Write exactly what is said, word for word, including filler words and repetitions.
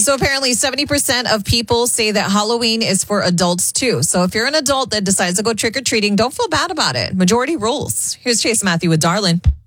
So apparently seventy percent of people say that Halloween is for adults too. So if you're an adult that decides to go trick-or-treating, don't feel bad about it. Majority rules. Here's Chase Matthew with Darlin.